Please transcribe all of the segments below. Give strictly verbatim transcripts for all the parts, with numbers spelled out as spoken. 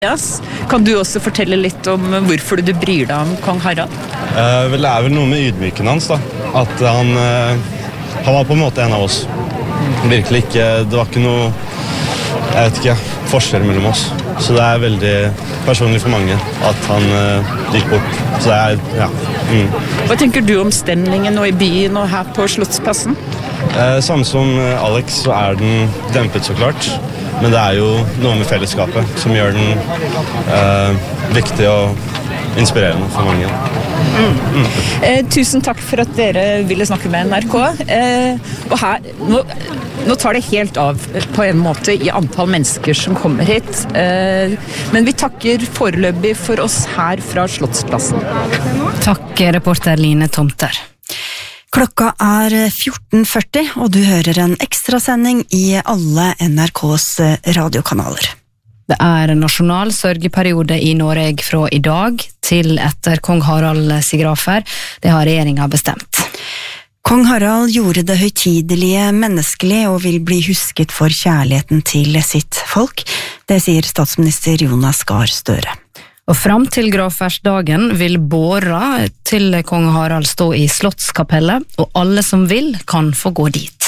Kan du også fortelle litt om hvorfor du bryr deg om kong Harald? Eh, vel, det er vel noe med ydmyken hans da. At han, eh, han var på en måte en av oss. Virkelig ikke, det var ikke noe, jeg vet ikke, forskjell mellom oss. Så det er veldig personlig for mange at han eh, gikk bort. Så det er, ja. Mm. Hva tenker du om stemningen nå i byen og her på Slottsplassen? Eh, samme som Alex så er den dempet så klart. Men det er jo noe med fellesskapet som gjør den eh, viktig og inspirerende for mange. Mm. Mm. Eh, tusen takk for at dere ville snakke med N R K. Eh, og her, nå, nå tar det helt av på en måte i antall mennesker som kommer hit. Eh, men vi takker foreløpig for oss her fra Slottsplassen. Takk, reporter Line Tomter. Klokka er fjorten førti, og du hører en ekstrasending i alle N R K's radiokanaler. Det er nasjonal sørgeperiode i Norge fra i dag til etter kong Harald sigrafer. Det har regjeringen bestemt. Kong Harald gjorde det høytidelige menneskelig og vil bli husket for kjærligheten til sitt folk. Det sier statsminister Jonas Gahr Støre. Og fram til gravferdsdagen vil båra til kong Harald stå i Slottskapellet, og alle som vil kan få gå dit.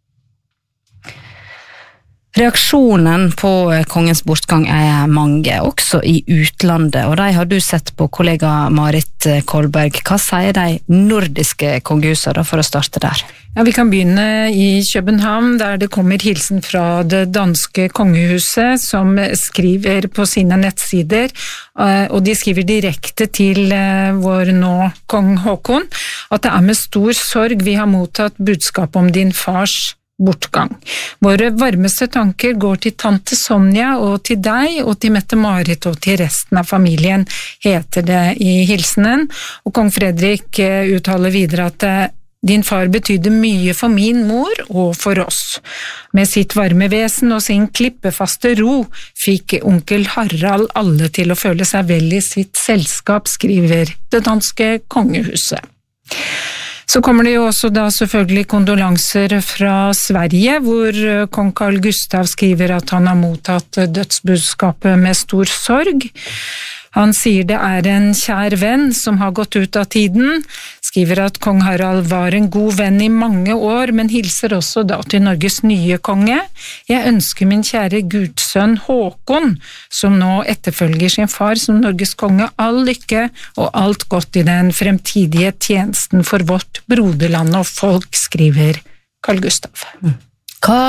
Reaksjonen på kongens bortgang er mange, også i utlandet, og de har du sett på kollega Marit Kolberg. Hva sier de nordiske kongehusene for å starte der? Ja, vi kan begynne i København, der det kommer hilsen fra det danske kongehuset, som skriver på sine nettsider, og de skriver direkte til vår nå kong Håkon, at det er med stor sorg vi har mottatt budskap om din fars bortgang. Våre varmeste tanker går til tante Sonja og til deg og til Mette-Marit og til resten av familien, heter det i hilsenen. Og kong Fredrik uttaler videre at din far betydde mye for min mor og for oss. Med sitt varme vesen og sin klippefaste ro fikk onkel Harald alle til å føle seg vel i sitt selskap, skriver det danske kongehuset. Så kommer det jo også da selvfølgelig kondolanser fra Sverige, hvor kong Carl Gustav skriver at han har mottatt dødsbudskapet med stor sorg. Han sier det er en kjær venn som har gått ut av tiden, skriver at kong Harald var en god venn i mange år, men hilser også da til Norges nye konge. Jeg ønsker min kjære gudsønn Håkon, som nå etterfølger sin far som Norges konge, all lykke og alt godt i den fremtidige tjenesten for vårt broderland og folk, skriver Carl Gustav. Hva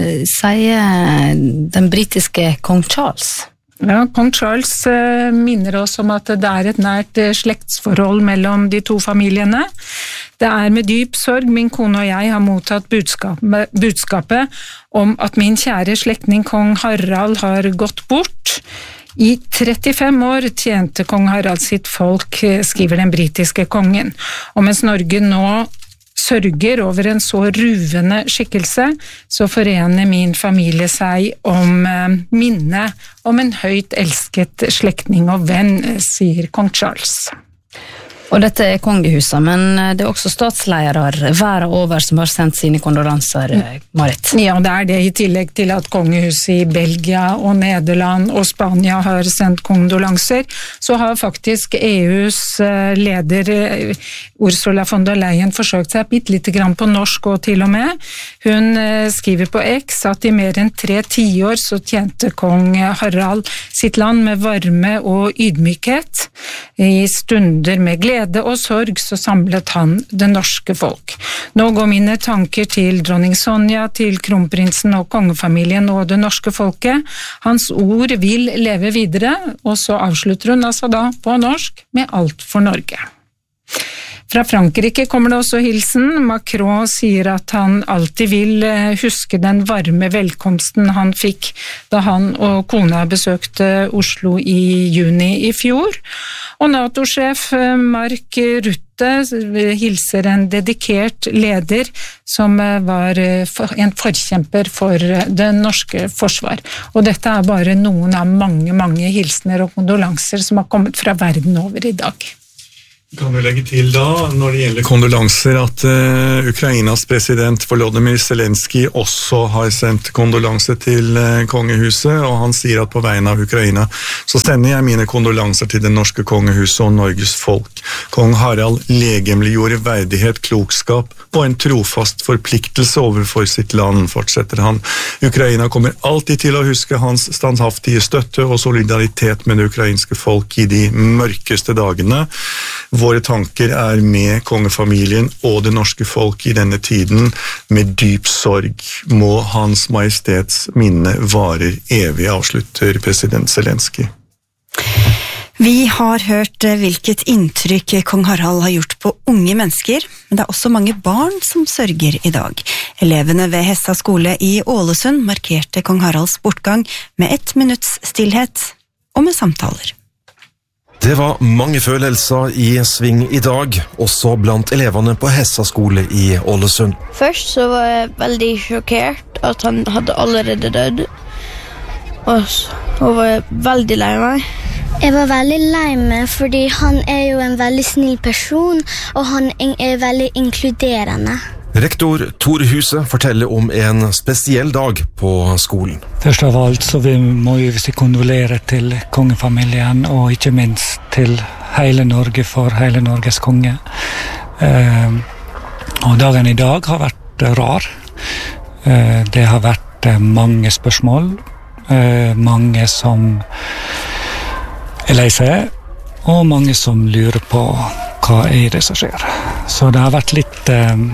sier den britiske kong Charles? Ja, kong Charles eh, minner oss om at det er et nært eh, slektsforhold mellom de to familiene. Det er med dyp sorg min kone og jeg har mottatt budskapet, budskapet om at min kjære slektning kong Harald har gått bort. I trettifem år tjente kong Harald sitt folk, skriver den britiske kongen. Og mens Norge nå sørger over en så ruvende skikkelse, så forener min familie seg om eh, minne om en høyt elsket slektning og venn, sier kong Charles. Og dette er kongehuset, men det er også statsledere verden over som har sendt sine kondolanser, Marit. Ja, det er det i tillegg til at kongehuset i Belgia og Nederland og Spania har sendt kondolanser, så har faktisk E U's leder Ursula von der Leyen forsøkt seg bitte lite grann på norsk og til og med. Hun skriver på X at i mer enn tre tiår så tjente kong Harald sitt land med varme og ydmykhet. I stunder med glede og sorg så samlet han det norske folk. Nå går mine tanker til dronning Sonja, til kronprinsen og kongefamilien og det norske folket. Hans ord vil leve videre, og så avslutter hun altså da på norsk med alt for Norge. Fra Frankrike kommer det også hilsen. Macron sier at han alltid vil huske den varme velkomsten han fikk da han og kona besøkte Oslo i juni i fjor. Og NATO-sjef Mark Rutte hilser en dedikert leder som var en forkjemper for det norske forsvar. Og dette er bare noen av mange, mange hilsener og kondolanser som har kommet fra verden over i dag. Kan du legge til da, når det gjelder kondolanser, at uh, Ukrainas president Volodymyr Zelensky også har sendt kondolanser til uh, kongehuset, og han sier at på vegne av Ukraina så sender jeg mine kondolanser til det norske kongehuset og Norges folk. Kong Harald legemliggjorde verdighet, klokskap og en trofast forpliktelse overfor sitt land, fortsetter han. Ukraina kommer alltid til å huske hans standhaftige støtte og solidaritet med det ukrainske folk i de mørkeste dagene. Våre tanker er med kongefamilien og det norske folk i denne tiden. Med dyp sorg må Hans Majestets minne varer evig, avslutter president Zelensky. Vi har hørt hvilket inntrykk kong Harald har gjort på unge mennesker, men det er også mange barn som sørger i dag. Elevene ved Hessa skole i Ålesund markerte kong Haralds bortgang med ett minutts stillhet og med samtaler. Det var mange følelser i sving i dag, også blant elevene på Hessa skole i Ålesund. Først så var jeg veldig sjokkert at han hadde allerede dødd, og så var jeg veldig lei meg. Jeg var veldig lei meg, fordi han er jo en veldig snill person, og han er veldig inkluderende. Rektor Tor Huse forteller om en spesiell dag på skolen. Først av alt så vi må vi kondolere til kongefamilien, og ikke minst til hele Norge for hele Norges konge. Eh, og dagen i dag har vært rar. Eh, det har vært mange spørsmål, eh, mange som er lei seg, og mange som lurer på hva er det som skjer. Så det har vært litt eh,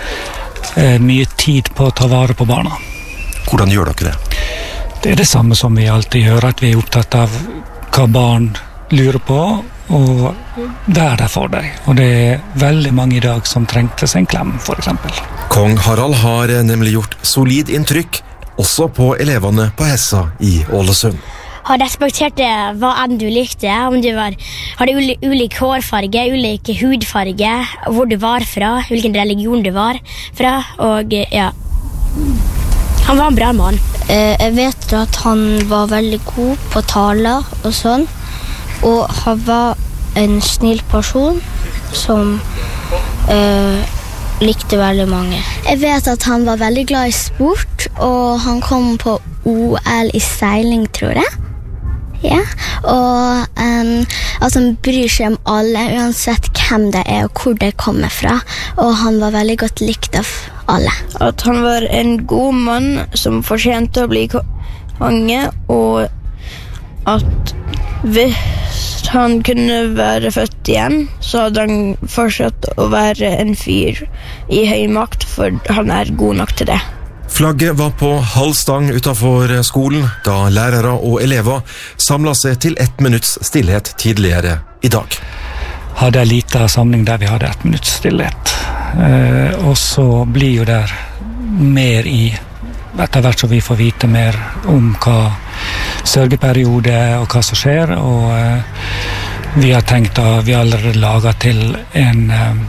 mye tid på å ta vare på barna. Hvordan gjør dere det? Det er det samme som vi alltid gjør, at vi er opptatt av hva barn lurer på, og være der for deg. Og det er veldig mange i dag som trengte seg en klem, for eksempel. Kong Harald har nemlig gjort solid inntrykk, også på elevene på Hessa i Ålesund. Har respektert hva enn du likte, om du var, hadde ulik, ulik hårfarge, ulik hudfarge, hvor du var fra, hvilken religion du var fra, og ja, han var en bra mann. Jeg vet at han var veldig god på taler og sånn, og han var en snill person som øh, likte veldig mange. Jeg vet at han var veldig glad i sport, og han kom på O L i seiling, tror jeg. Ja, og um, altså, han bryr seg om alle, uansett hvem det er og hvor det kommer fra, og han var veldig godt likt av alle. At han var en god mann som fortjente å bli konge, og at hvis han kunne være født igjen, så hadde han fortsatt å være en fyr i høy makt, for han er god nok til det. Flagget var på halv stang utenfor skolen da lærere og elever samlet seg til ett minutts stillhet tidligere i dag. Hadde en liten samling der vi hadde ett minutts stillhet. Eh, og så blir jo der mer i, etter hvert så vi får vite mer om hva sørgeperiode og hva som skjer, og eh, vi har tenkt å, vi har allerede laget til en eh,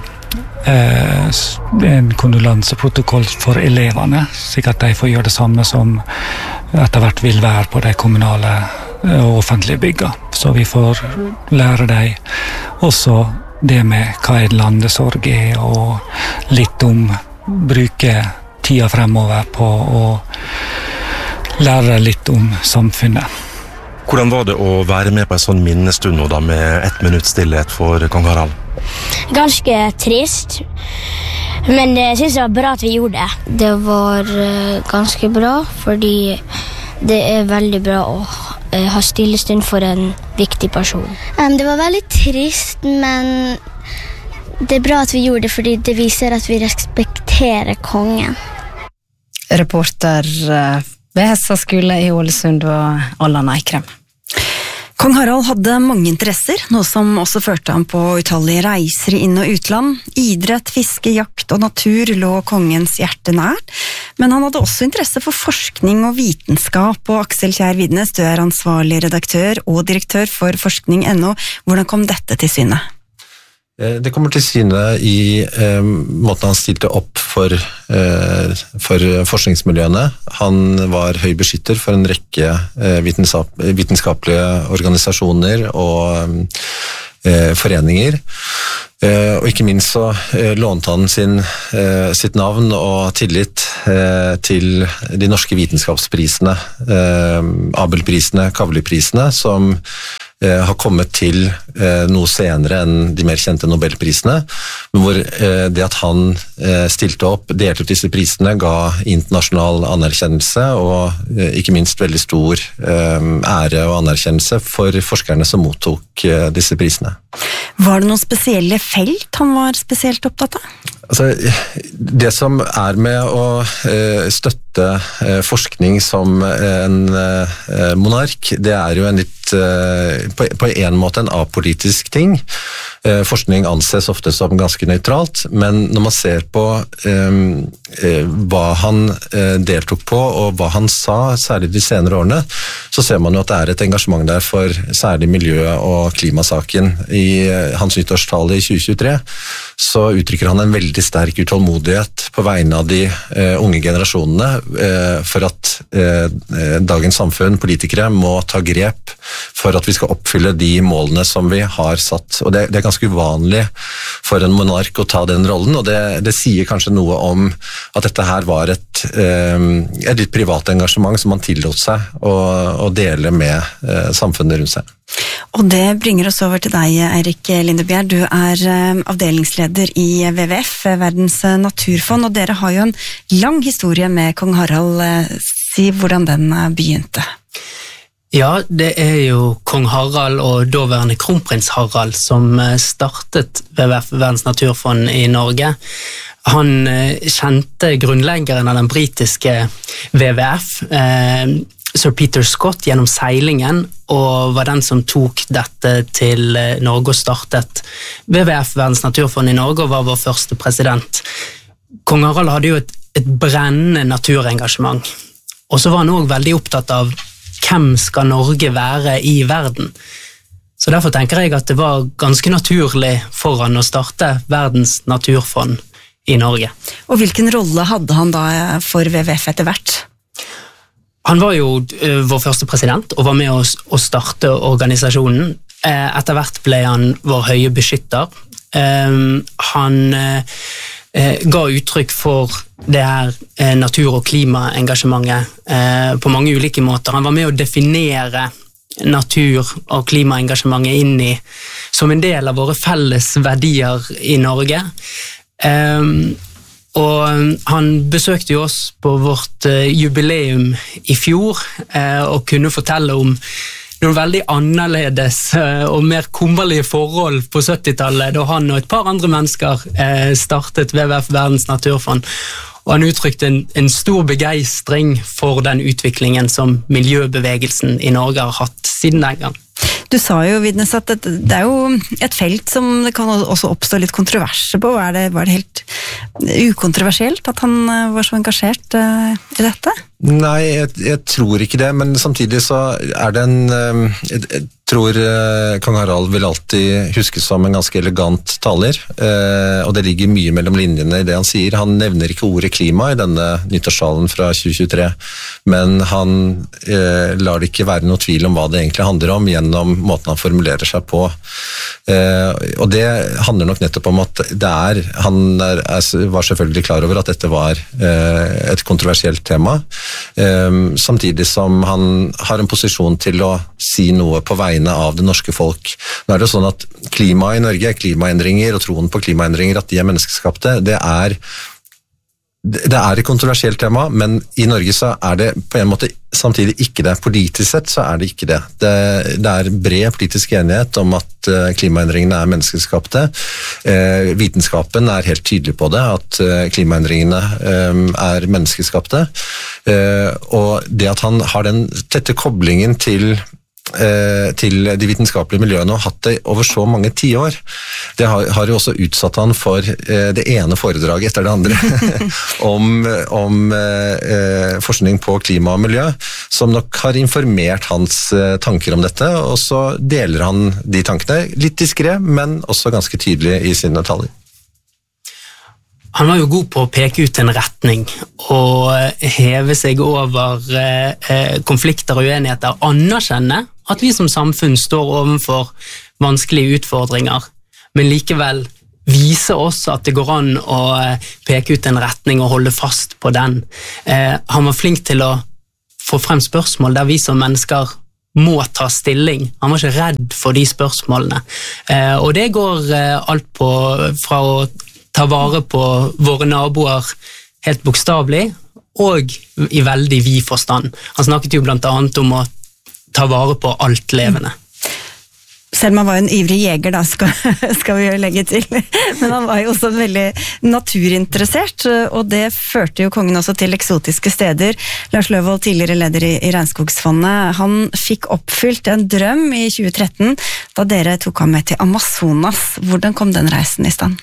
en kondolanseprotokoll for elevene, slik at de får gjøre det samme som etter hvert vil være på de kommunale og offentlige bygga. Så vi får lære dem også det med hva et landesorg er, og litt om bruke tida fremover på å lære litt om samfunnet. Hvordan var det å være med på en sånn minnestund nå da, med ett minutts stillhet for kong Harald? Ganske trist, men jeg synes det var bra at vi gjorde det. Det var uh, ganske bra, fordi det er veldig bra å uh, ha stillestund for en viktig person. Um, det var veldig trist, men det er bra at vi gjorde det, fordi det viser at vi respekterer kongen. Reporter uh, ved Hessa skole i Ålesund var Allan Eikrem. Kong Harald hadde mange interesser, noe som også førte ham på utallige reiser i inn- og utland. Idrett, fiske, jakt og natur lå kongens hjerte nær, men han hadde også interesse for forskning og vitenskap, og Aksel Kjær Vidnes, du er ansvarlig redaktør og direktør for forskning punktum no. Hvordan kom dette til syne? Det kommer til syne i eh, måten han stilte opp for, eh, for forskningsmiljøene. Han var høy beskytter for en rekke eh, vitenskap, vitenskapelige organisasjoner og, eh, foreninger. Eh, og ikke minst så eh, lånte han sin, eh, sitt navn og tillit eh, til de norske vitenskapsprisene, eh, Abelprisene, Kavli-prisene, som eh, har kommet til eh, noe senere enn de mer kjente Nobelprisene, men hvor eh, det at han eh, stilte opp, delte ut disse prisene, ga internasjonal anerkjennelse og eh, ikke minst veldig stor eh, ære og anerkjennelse for forskerne som mottok eh, disse prisene. Var det noen spesielle felt han var spesielt opptatt av? Altså, det som er med å eh, støtte eh, forskning som en eh, monark, det er jo en litt, eh, på, på en måte en apolitisk ting. Eh, forskning anses ofte som ganske nøytralt, men når man ser på eh, eh, hva han eh, deltok på og hva han sa, særlig de senere årene, så ser man jo at det er et engasjement der for særlig miljø- og klimasaken. I eh, hans nyttårstale i tjue tjuetre så uttrykker han en veldig sterk utålmodighet på vegne av de eh, unge generasjonene eh, for at eh, dagens samfunn, politikere, må ta grep for at vi skal oppfylle de målene som vi har satt. Og det, det er ganske uvanlig for en monark å ta den rollen, og det, det sier kanskje noe om at dette her var et, eh, et litt privat engasjement som han tillot seg å, å dele med eh, samfunnet rundt seg. Og det bringer oss over til deg, Eirik Lindebjerg. Du er eh, avdelingsleder i W W F, Verdens naturfond, og dere har jo en lang historie med kong Harald. Si hvordan den begynte. Ja, det er jo kong Harald og daværende kronprins Harald som startet W W F, Verdens naturfond i Norge. Han kjente grunnleggeren av den britiske W W F, eh, Sir Peter Scott, gjennom seilingen, og var den som tok dette til Norge og startet W W F, Verdens naturfond i Norge, og var vår første president. Kong Harald hadde jo et, et brennende naturengasjement, og så var han også veldig opptatt av hvem skal Norge være i verden. Så derfor tenker jeg at det var ganske naturlig for han å starte Verdens naturfond i Norge. Og hvilken rolle hadde han da for W W F etter hvert? Han var jo uh, vår første president og var med oss å starte organisasjonen. Uh, etter hvert ble han vår høye beskytter. Uh, han uh, uh, ga uttrykk for det her uh, natur- og klimaengasjementet uh, på mange ulike måter. Han var med å definere natur- og klimaengasjementet inn i som en del av våre felles verdier i Norge. Um, Og han besøkte jo oss på vårt uh, jubileum i fjor uh, og kunne fortelle om noen veldig annerledes uh, og mer kummerlige forhold på syttitallet, da han og et par andre mennesker uh, startet W W F Verdens naturfond. Og han uttrykte en, en stor begeistring for den utviklingen som miljøbevegelsen i Norge har hatt siden den gang. Du sa jo, Vidnes, at det, det er jo et felt som det kan også oppstå litt kontroverser på. Var det, var det helt ukontroversielt at han var så engasjert uh, i dette? Nei, jeg, jeg tror ikke det, men samtidig så er det en jeg, jeg tror uh, kong Harald vil alltid huskes som en ganske elegant taler, uh, og det ligger mye mellom linjene i det han sier. Han nevner ikke ordet klima i denne nyttårstalen fra tjue tjuetre, men han uh, lar det ikke være noe tvil om hva det egentlig handler om gjennom måten han formulerer seg på. Uh, og det handler nok nettopp om at det er, han er, er, var selvfølgelig klar over at dette var uh, et kontroversielt tema, uh, samtidig som han har en posisjon til å si noe på vegne av det norske folk. Nå er det sånn at klima i Norge, klimaendringer og troen på klimaendringer, at de er menneskeskapte, det er det er et kontroversielt tema, men i Norge så er det på en måte samtidig ikke det. Politisk sett så er det ikke det. Det, det er bred politisk enighet om at uh, klimaendringene er menneskeskapte. Uh, vitenskapen er helt tydelig på det, at uh, klimaendringene um, er menneskeskapte. Uh, og det at han har den tette koblingen til til de vitenskapelige miljøene og hatt det over så mange tiår. Det har, har jo også utsatt han for eh, det ene foredraget etter det andre om, om eh, forskning på klima og miljø, som nok har informert hans eh, tanker om dette, og så deler han de tankene litt diskret, men også ganske tydelig i sine taler. Han var jo god på å peke ut en retning og heve seg over eh, konflikter og uenigheter, anerkjenne at vi som samfunn står overfor vanskelige utfordringer, men likevel vise oss at det går an å peke ut en retning og holde fast på den. Eh, han var flink til å få frem spørsmål der vi som mennesker må ta stilling. Han var ikke redd for de spørsmålene. Eh, og det går eh, alt på, fra å ta vare på våre naboer helt bokstavelig, og i veldig vid forstand. Han snakket jo blant annet om å ta vare på alt levende. Selma var en ivrig jeger da, skal, skal vi jo legge til. Men han var jo også veldig naturinteressert, og det førte jo kongen også til eksotiske steder. Lars Løvold, tidligere leder i, i Regnskogsfondet, han fikk oppfylt en drøm i tjue tretten, da dere tok ham med til Amazonas. Hvordan kom den reisen i stand?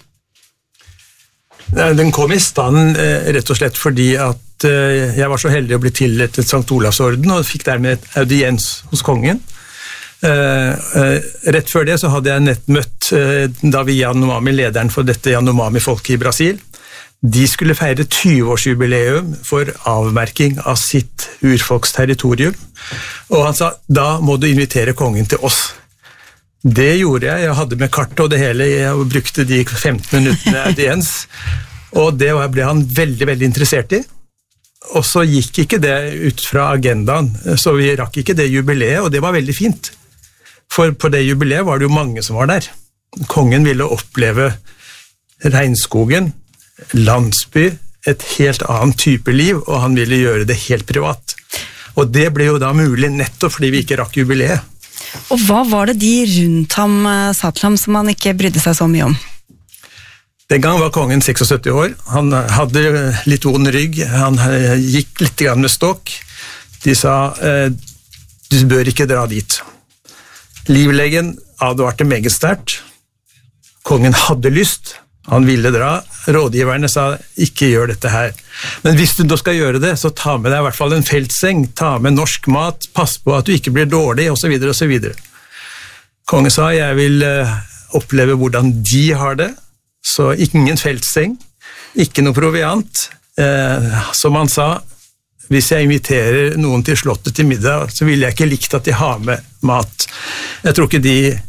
Den kom i stand rett og slett fordi at jeg var så heldig å bli tildelt Sankt Olavsorden, og fikk dermed et audiens hos kongen. Uh, uh, rett før det så hadde jeg nett møtt uh, Davi Yanomami, lederen for dette Yanomami-folket i Brasil. De skulle feire tjue-årsjubileum for avmerking av sitt urfolksterritorium, og han sa, da må du invitere kongen til oss. Det gjorde jeg, jeg hadde med kart og det hele, jeg brukte de femten minuttene audiens, og det ble han veldig, veldig interessert i. Og så gikk ikke det ut fra agendaen, så vi rakk ikke det jubileet, og det var veldig fint. For på det jubileet var det jo mange som var der. Kongen ville oppleve regnskogen, landsby, et helt annet type liv, og han ville gjøre det helt privat. Og det ble jo da mulig nettopp fordi vi ikke rakk jubileet. Og hva var det de rundt ham sa til ham som han ikke brydde seg så mye om? Den gang var kongen syttiseks år, han hadde litt vond rygg, han gikk litt grann med stokk. De sa, du bør ikke dra dit. Livlegen advarte meget sterkt. Kongen hadde lyst, han ville dra. Rådgiverne sa, ikke gjør dette her. Men hvis du da skal gjøre det, så ta med deg i hvert fall en feltseng, ta med norsk mat, pass på at du ikke blir dårlig, og så videre, og så videre. Kongen sa, jeg vil oppleve hvordan de har det, så ingen feltseng, ikke noe proviant. Eh, som han sa, hvis jeg inviterer noen til slottet til middag, så vil jeg ikke likt at de har med mat. Jeg tror ikke de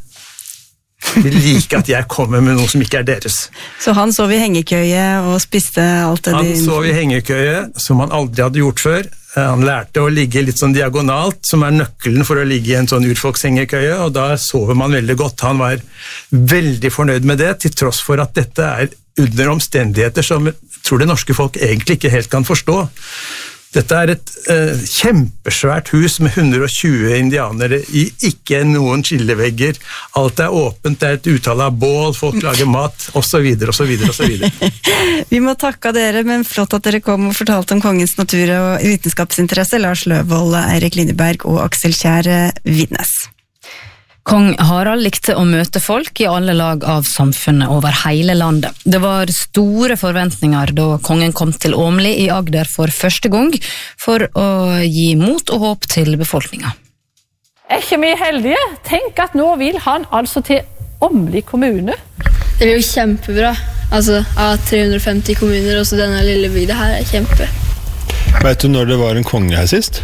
vil like at jeg kommer med noe som ikke er deres. Så han sov i hengekøye og spiste alt det han de... Han sov i hengekøye, som han aldri hadde gjort før. Han lærte å ligge litt sånn diagonalt, som er nøkkelen for å ligge i en sånn urfolkshengekøye, og da sover man veldig godt. Han var veldig fornøyd med det, til tross for at dette er under omstendigheter som jeg tror det norske folk egentlig ikke helt kan forstå. Dette er et eh, kjempesvært hus med hundre og tjue indianere i ikke noen skillevegger. Alt er åpent, det er et uttale av bål, folk lager mat, og så videre, og så videre, og så videre. Vi må takke dere, men flott at dere kom og fortalte om kongens natur- og vitenskapsinteresse. Lars Løvold, Eirik Lindeberg og Aksel Kjær Vidnes. Kong Harald likte å møte folk i alle lag av samfunnet over hele landet. Det var store forventninger da kongen kom til Åmli i Agder for første gang, for å gi mot og håp til befolkningen. Er ikke vi heldige? Tenk at nå vil han altså til Åmli kommune. Det blir jo kjempebra. Altså, av tre hundre og femti kommuner, også denne lille bygda her er kjempe. Vet du når det var en konge her sist?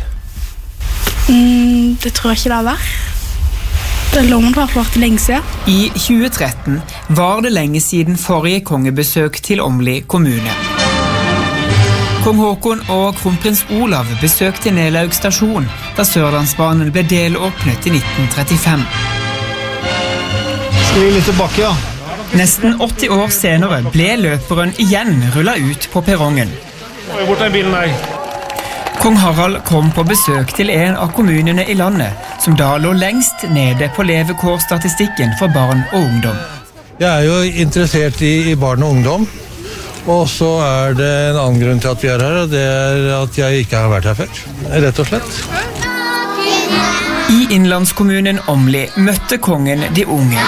Mm, det tror jeg ikke det har vært. Det lå man vært vært lenge siden. I tjue tretten var det lenge siden forrige kongebesøk til Åmli kommune. Kong Håkon og kronprins Olav besøkte Nelaug stasjon da Sørlandsbanen ble delåpnet i nitten trettifem. Skal vi litt tilbake, ja? Nesten åtti år senere ble løperen igjen rullet ut på perrongen. Hvor er bilen der? Kong Harald kom på besøk til en av kommunene i landet, som da lå lengst nede på levekårstatistikken for barn og ungdom. Jeg er jo interessert i, i barn og ungdom, og så er det en annen grunn til at vi er her, og det er at jeg ikke har vært her før, rett og slett. I innlandskommunen Åmli møtte kongen de unge.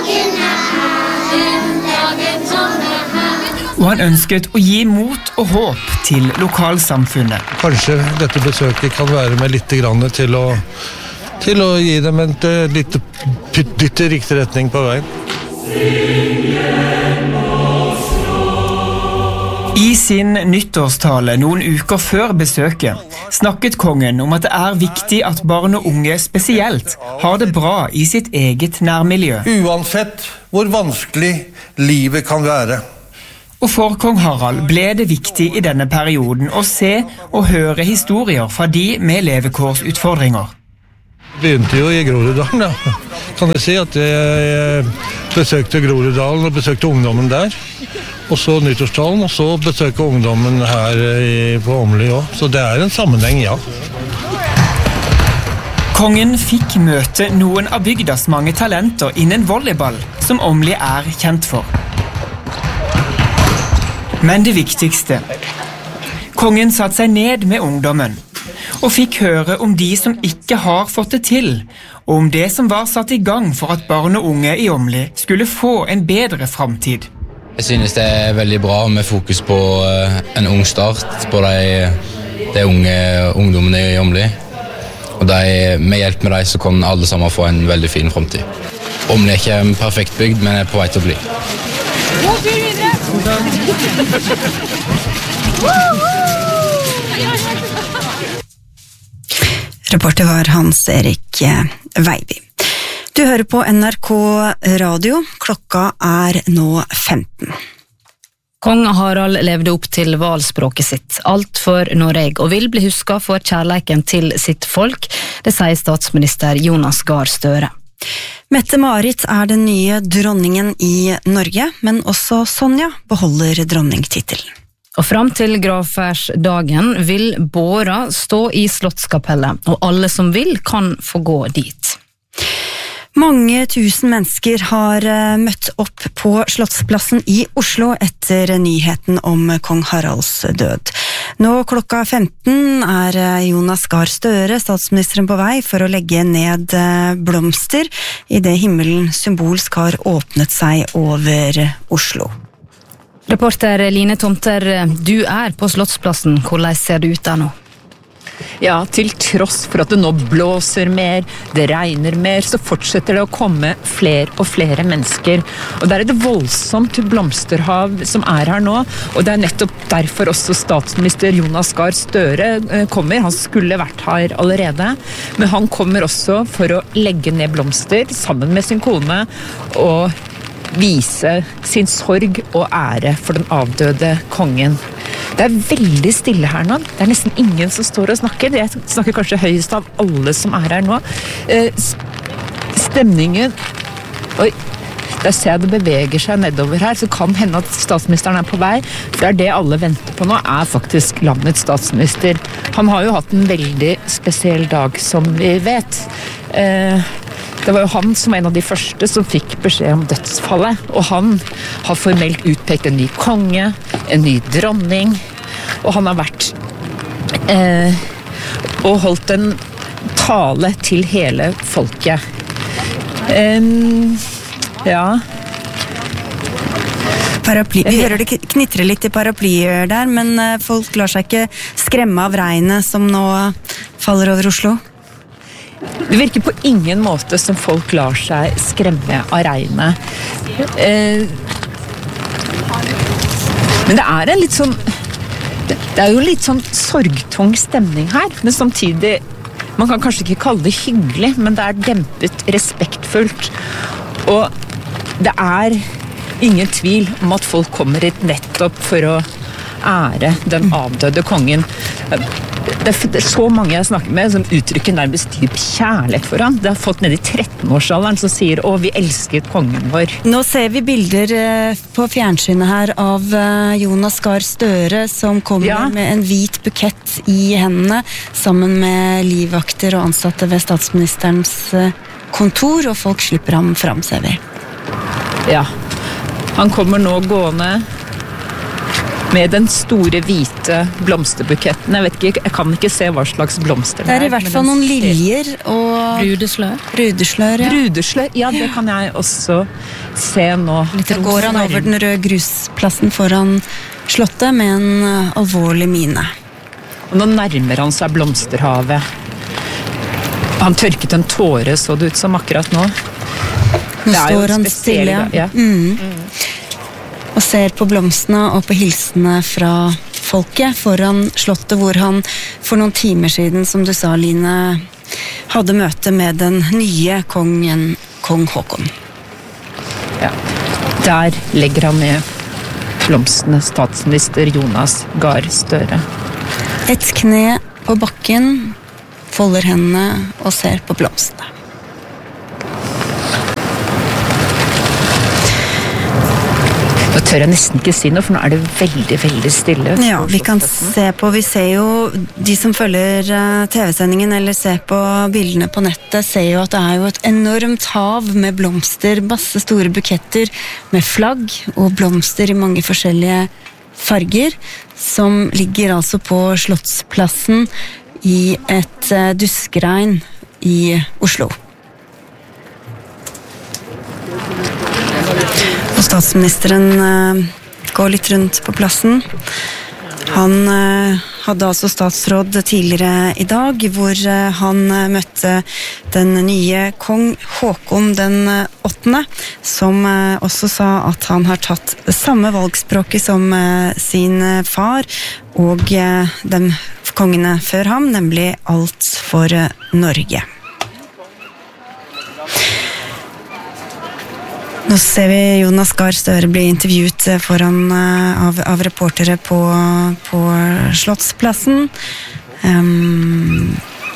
Og han ønsket å gi mot og håp til lokalsamfunnet. Kanskje dette besøket kan være med litt grann til å, til å gi dem en litt dytt i riktig retning på veien. I I sin nyttårstale noen uker før besøket snakket kongen om at det er viktig at barn og unge spesielt har det bra i sitt eget nærmiljø. Uansett hvor vanskelig livet kan være. Og for kong Harald ble det viktig i denne perioden å se og høre historier fra de med levekårsutfordringer. Begynte jo i Groruddalen, da. Kan jeg si at jeg besøkte Groruddalen og besøkte ungdommen der. Og så nyttårstalen, og så besøkte ungdommen her i, på Åmli også. Så det er en sammenheng, ja. Kongen fikk møte noen av bygdas mange talenter innen volleyball, som Åmli er kjent for. Men det viktigste. Kongen satte seg ned med ungdommen, og fikk høre om de som ikke har fått det til, og om det som var satt i gang for at barn og unge i Åmli skulle få en bedre fremtid. Jeg synes det er veldig bra med fokus på en ung start på de, de unge ungdommene i Åmli. Og de, med hjelp med dem så kan alle sammen få en veldig fin fremtid. Åmli er ikke en perfekt bygd, men er på vei til å bli. God tur videre! Reporter var Hans-Erik Veiby. Du hører på N R K Radio. Klokka er nå femten. Kong Harald levde opp til valspråket sitt, alt for Noreg, og vil bli husket for kjærleiken til sitt folk, det sier statsminister Jonas Gahr Støre. Mette-Marit er den nye dronningen i Norge, men også Sonja beholder dronningtittelen. Og fram til gravferdsdagen vil båra stå i Slottskapellet, og alle som vil kan få gå dit. Mange tusen mennesker har møtt opp på Slottsplassen i Oslo etter nyheten om kong Haralds død. Nå klokka femten er Jonas Gahr Støre, statsministeren, på vei for å legge ned blomster i det himmelen symbolsk har åpnet seg over Oslo. Reporter Line Tomter, du er på Slottsplassen. Hvordan ser det ut der nå? Ja, til tross for at det nå blåser mer, det regner mer, så fortsetter det å komme flere og flere mennesker. Og det er et voldsomt blomsterhav som er her nå, og det er nettopp derfor også statsminister Jonas Gahr Støre kommer. Han skulle vært her allerede, men han kommer også for å legge ned blomster sammen med sin kone og vise sin sorg og ære for den avdøde kongen. Det er veldig stille her nå. Det er nesten ingen som står og snakker. Jeg snakker kanskje høyest av alle som er her nå. Stemningen... Oi, der ser jeg det beveger seg nedover her, så kan hende at statsministeren er på vei. For det er det alle venter på nå, er faktisk landets statsminister. Han har jo hatt en veldig spesiell dag, som vi vet. Det var jo han som var en av de første som fikk beskjed om dødsfallet, og han har formelt utpekt en ny konge, en ny dronning, og han har vært eh, og holdt en tale til hele folket. Um, ja. Paraply. Vi hører det knitre litt i paraplyer der, men folk lar seg ikke skremme av regnet som nå faller over Oslo. Det virker på ingen måte som folk lar seg skremme av regnet. Eh, men det er en litt sånn det er jo litt sånn sorgtung stemning her, men samtidig man kan kanskje ikke kalle det hyggelig, men det er dempet respektfullt. Og det er ingen tvil om at folk kommer hit nettopp for å ære den avdøde kongen. Det er så mange jeg snakker med som uttrykker nærmest dyp kjærlighet for han. Det er folk nede i trettenårsalderen som sier «Å, vi elsket kongen vår». Nå ser vi bilder på fjernsynet her av Jonas Gahr Støre som kommer ja. med en hvit bukett i hendene sammen med livvakter og ansatte ved statsministerens kontor, og folk slipper ham fram, ser vi. Ja, han kommer nå gående med den store hvite blomsterbuketten. Jeg vet ikke, jeg kan ikke se hva slags blomster det er. Det er i hvert fall noen liljer og... Brudeslør. Brudeslør, ja. Brudeslør, ja, det kan jeg også se nå. Så går han over den røde grusplassen foran slottet med en alvorlig mine. Og nå nærmer han seg blomsterhavet. Han tørket en tåre, så det ut som akkurat nå. Nå står han stille, ja. ja. Mm. og ser på blomstene og på hilsene fra folket foran slottet, hvor han for noen timer siden, som du sa, Line, hadde møte med den nye kongen, kong Håkon. Ja, der legger han med blomstene statsminister Jonas Gahr Støre. Et kne på bakken, folder hendene og ser på blomstene. Nå tør jeg nesten ikke si noe, for nå er det veldig, veldig stille. Ja, vi kan se på, vi ser jo, de som følger T V-sendingen eller ser på bildene på nettet, ser jo at det er jo et enormt hav med blomster, masse store buketter med flagg og blomster i mange forskjellige farger, som ligger altså på Slottsplassen i et duskregn i Oslo. Og statsministeren uh, går litt rundt på plassen. Han uh, hadde altså statsråd tidligere i dag, hvor uh, han uh, møtte den nye kong Håkon den åttende, som uh, også sa at han har tatt det samme valgspråket som uh, sin uh, far, og uh, de kongene før ham, nemlig alt for uh, Norge. Nå ser vi Jonas Gahr Støre bli intervjuet foran, av, av reportere på, på Slottsplassen. Um,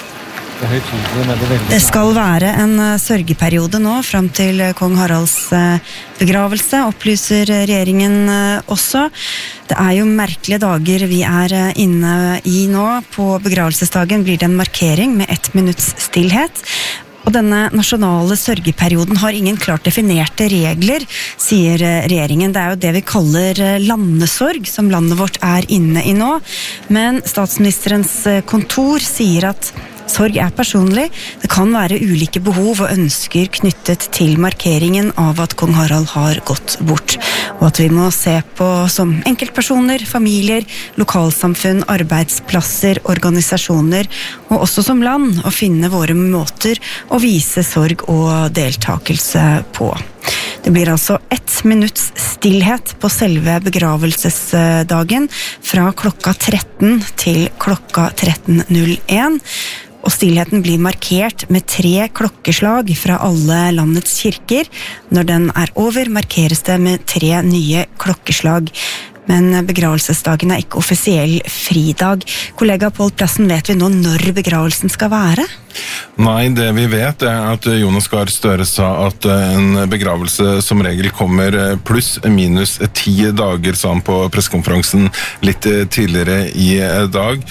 det skal være en sørgeperiode nå, frem til kong Haralds begravelse, opplyser regjeringen også. Det er jo merkelige dager vi er inne i nå. På begravelsesdagen blir det en markering med ett minutts stillhet. Og denne nasjonale sørgeperioden har ingen klart definerte regler, sier regjeringen. Det er jo det vi kaller landesorg, som landet vårt er inne i nå. Men statsministerens kontor sier at sorg er personlig. Det kan være ulike behov og ønsker knyttet til markeringen av at kong Harald har gått bort. Og at vi må se på som enkeltpersoner, familier, lokalsamfunn, arbeidsplasser, organisasjoner, og også som land, å finne våre måter å vise sorg og deltakelse på. Det blir altså ett minutts stillhet på selve begravelsesdagen fra klokka tretten til klokka tretten null én. Og stillheten blir markert med tre klokkeslag fra alle landets kirker. Når den er over, markeres det med tre nye klokkeslag. Men begravelsesdagen er ikke offisiell fridag. Kollega Pål Plassen, vet vi nå når begravelsen skal være? Nei, det vi vet er at Jonas Gahr Støre sa at en begravelse som regel kommer pluss minus ti dager, sa han på pressekonferansen litt tidligere i dag.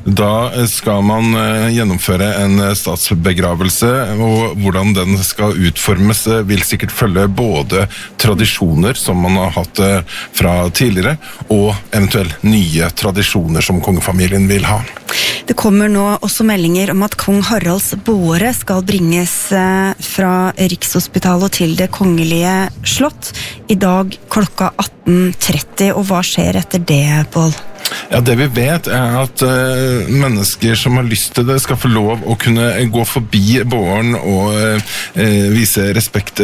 Da skal man gjennomføre en statsbegravelse, og hvordan den skal utformes vil sikkert følge både tradisjoner som man har hatt fra tidligere, og eventuelt nye tradisjoner som kongefamilien vil ha. Det kommer nå også meldinger om at kong Haralds båre skal bringes fra Rikshospitalet til det kongelige slott i dag klokka atten tretti, og hva skjer etter det, Pål? Ja, det vi vet er at uh, mennesker som har lyst til det skal få lov å kunne gå forbi båren og uh, vise respekt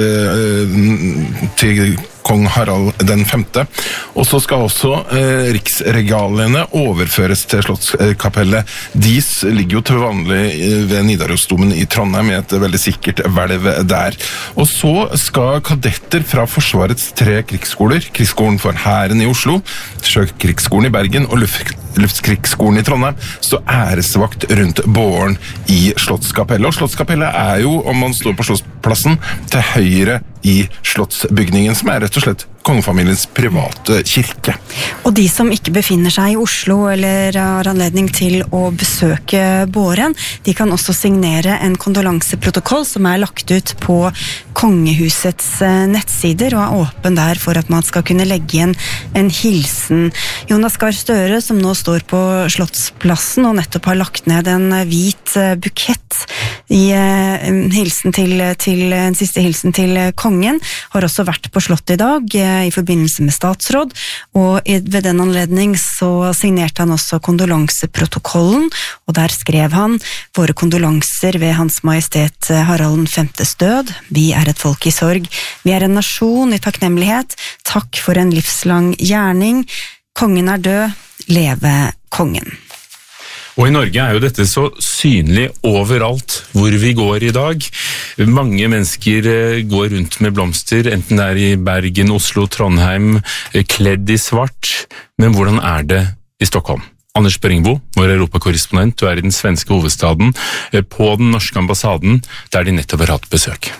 uh, til kong Harald den femte. Og så skal også eh, riksregaliene overføres til Slottskapellet. De ligger jo til vanlig ved Nidarosdomen i Trondheim i et veldig sikkert hvelv der. Og så skal kadetter fra Forsvarets tre krigsskoler, Krigsskolen for Hæren i Oslo, Sjøkrigsskolen i Bergen og Luft Luftkrigsskolen i Trondheim, stå æresvakt rundt båren i Slottskapellet. Og Slottskapellet er jo, om man står på Slottsplassen, til høyre i Slottsbygningen, som er rett og slett kongefamiliens private kirke. Og de som ikke befinner seg i Oslo eller har anledning til å besøke båren, de kan også signere en kondolanseprotokoll som er lagt ut på kongehusets nettsider og er åpen der for at man skal kunne legge igjen en hilsen. Jonas Gahr Støre, som nå står på Slottsplassen og nettopp har lagt ned en hvit bukett i en, hilsen til, til, en siste hilsen til kongen, har også vært på slottet i dag i forbindelse med statsråd, og ved den anledning så signerte han også kondolanseprotokollen, og der skrev han: «Våre kondolanser ved Hans Majestet Harald den femtes død. Vi er et folk i sorg. Vi er en nasjon i takknemlighet. Takk for en livslang gjerning. Kongen er død. Leve kongen.» Og i Norge er jo dette så synlig overalt hvor vi går i dag. Mange mennesker går rundt med blomster, enten det er i Bergen, Oslo, Trondheim, kledd i svart. Men hvordan er det i Stockholm? Anders Børingbo, vår europakorrespondent, du er i den svenske hovedstaden, på den norske ambassaden, der de nettopp har hatt besøk.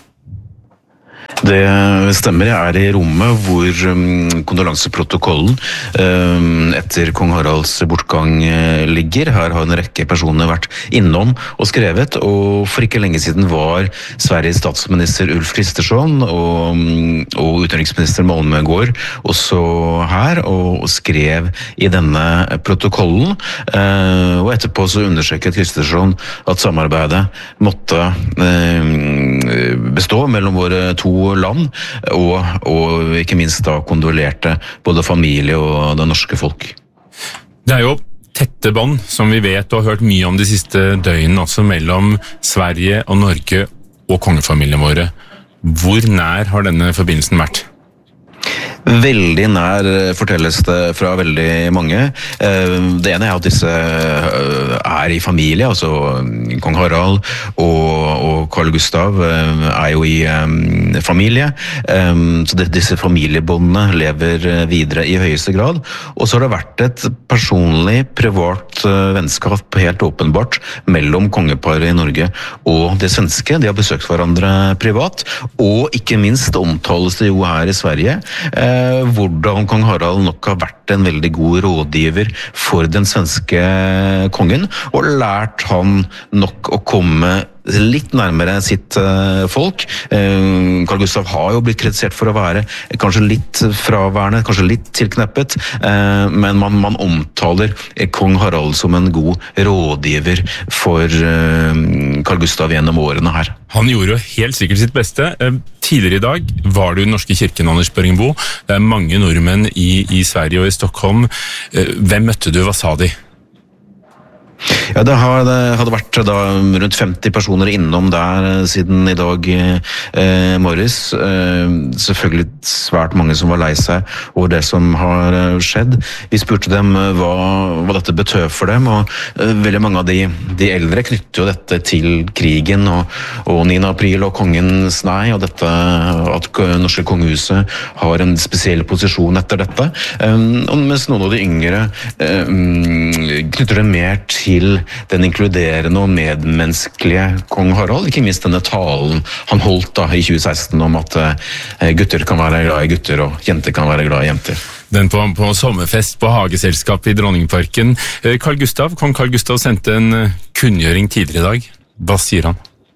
Det stemmer, jeg er i rommet hvor um, kondolanseprotokollen um, etter kong Haralds bortgang uh, ligger. Her har en rekke personer vært innom og skrevet, og for ikke lenge siden var Sveriges statsminister Ulf Kristersson og, um, og utenriksminister Malmegård også her og skrev i denne protokollen. Uh, og etterpå så understreket Kristersson at samarbeidet måtte uh, bestå mellom våre to land, og, og ikke minst da kondolerte både familie og det norske folk. Det er jo tette bånd, som vi vet og har hørt mye om de siste døgnene, også mellom Sverige og Norge og kongefamilien våre. Hvor nær har denne forbindelsen vært? Veldig nær fortelles det fra veldig mange. Det ene er at disse er i familie, altså kong Harald og, og Carl Gustav er jo i um, familie, um, så det, disse familiebåndene lever videre i høyeste grad. Og så har det vært et personlig, privat uh, vennskap, helt åpenbart, mellom kongeparet i Norge og det svenske. De har besøkt hverandre privat, og ikke minst omtales det jo her i Sverige, uh, hvordan kong Harald nok har vært en veldig god rådgiver for den svenske kongen, og lært han nok å komme litt nærmere sitt uh, folk. Uh, Carl Gustav har jo blitt kritisert for å være kanskje litt fraværende, kanskje litt tilkneppet, uh, men man, man omtaler kong Harald som en god rådgiver for uh, Carl Gustav gjennom årene her. Han gjorde jo helt sikkert sitt beste. Uh, tidligere i dag var du i Den norske kirken, Anders Børingbo. Det er mange nordmenn i, i Sverige og i Stockholm. Uh, hvem møtte du? Hva sa de? Ja, det, har, det hadde vært da rundt femti personer innom der siden i dag eh, morges. Eh, selvfølgelig svært mange som var lei seg over det som har skjedd. Vi spurte dem hva, hva dette betød for dem, og eh, veldig mange av de, de eldre knytter jo dette til krigen og, og niende april og kongens nei, og dette at norske kongehuset har en spesiell posisjon etter dette. Eh, mens noen av de yngre eh, knytter det mer til til den inkluderende og medmenneskelige kong Harald, ikke minst denne talen han holdt da i tjue seksten om at uh, gutter kan være glad i gutter og jenter kan være glad i jenter. Den på, på sommerfest på Hageselskapet i Dronningparken. Carl Gustav, kong Carl Gustav sendte en kunngjøring tidligere i dag. Hva sier han?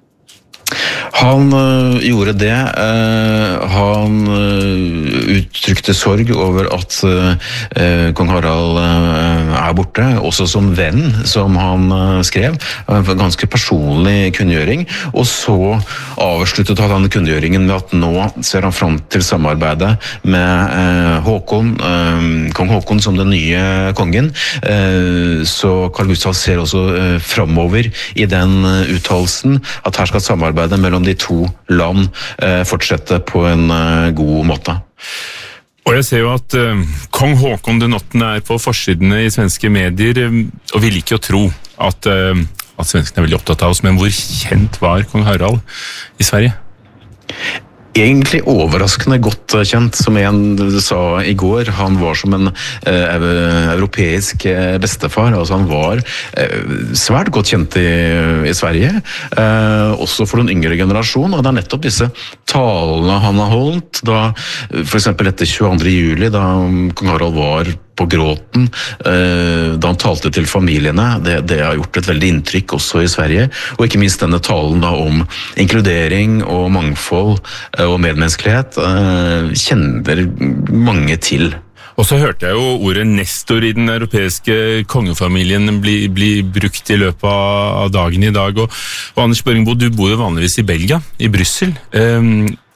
Han øh, gjorde det. Uh, han uh, uttrykte sorg over at uh, kong Harald uh, er borte, også som venn, som han uh, skrev. En uh, ganske personlig kunngjøring. Og så avsluttet han kunngjøringen med at nå ser han fram til samarbeidet med uh, Håkon, uh, kong Håkon som den nye kongen. Uh, så Carl Gustav ser også uh, framover i den uh, uttalelsen at her skal samarbeidet mellom de to land eh, fortsette på en eh, god måte. Og jeg ser jo at uh, kong Håkon den åttende er på forsidene i svenske medier, um, og vi liker å tro at, uh, at svenskene er veldig opptatt av oss, men hvor kjent var kong Harald i Sverige? Egentlig overraskende godt kjent, som en sa i går. Han var som en eh, europeisk bestefar. Altså han var eh, svært godt kjent i, i Sverige, eh, også for den yngre generasjon. Og det er nettopp disse talene han har holdt, da, for eksempel etter tjueandre juli, da kong Harald var på gråten, eh, da han talte til familiene. Det, det har gjort et veldig inntrykk også i Sverige, og ikke minst denne talen da om inkludering og mangfold eh, og medmenneskelighet eh, kjenner mange til. Og så hørte jeg jo ordet nestor i den europeiske kongefamilien bli, bli brukt i løpet av dagen i dag, og, og Anders Børingbo, du bor jo vanligvis i Belgia, i Brussel. Um,